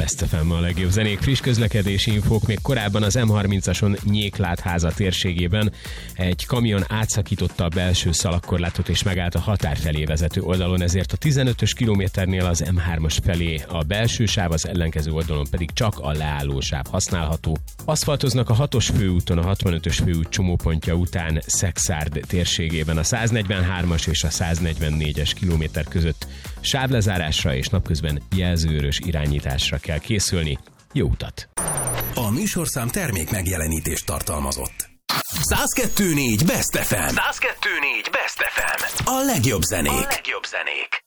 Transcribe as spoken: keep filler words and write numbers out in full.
Best ef em, a legjobb zenék, friss közlekedési infók. Még korábban az em harmincason Nyéklátháza térségében egy kamion átszakította a belső szalagkorlátot és megállt a határ felé vezető oldalon, ezért a tizenötös kilométernél az em hármas felé a belső sáv, az ellenkező oldalon pedig csak a leálló sáv használható. Aszfaltoznak a hatos főúton, a hatvanötös főút csomópontja után Szexárd térségében a száznegyvenhármas és a száznegyvennégyes kilométer között sávlezárásra és napközben jelzőörös irányításra kell készülni. Jó utat! A műsorszám termék megjelenítést tartalmazott. száz kettő négy Best ef em. száz kettő négy Best ef em. A legjobb zenék. A legjobb zenék.